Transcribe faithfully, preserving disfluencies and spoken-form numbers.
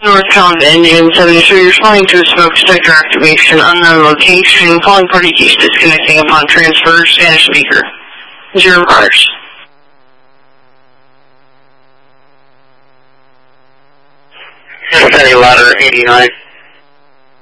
Northbound engine seven, so you're responding to a smoke detector activation, unknown location, calling party keys disconnecting upon transfer, Spanish speaker. Zero cars. Cincinnati ladder eighty-nine.